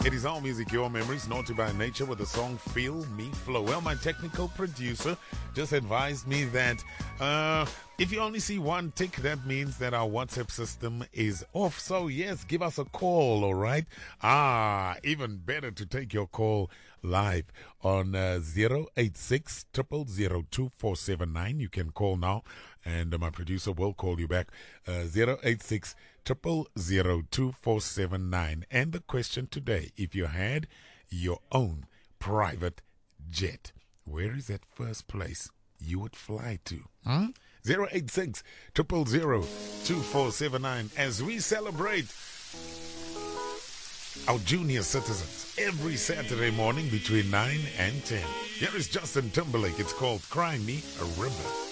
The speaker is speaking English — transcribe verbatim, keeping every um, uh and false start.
It is all music, your memories, naughty by nature with the song Feel Me Flow. Well, my technical producer just advised me that uh, if you only see one tick, that means that our WhatsApp system is off. So, yes, give us a call, all right? Ah, even better to take your call live on uh, zero eight six, zero zero zero, two four seven nine. You can call now, and uh, my producer will call you back. Uh, zero eight six, zero zero zero, two four seven nine. And the question today, if you had your own private jet, where is that first place you would fly to? Hmm? zero eight six, zero zero zero, two four seven nine. As we celebrate our junior citizens every Saturday morning between nine and ten. Here is Justin Timberlake. It's called Cry Me a River.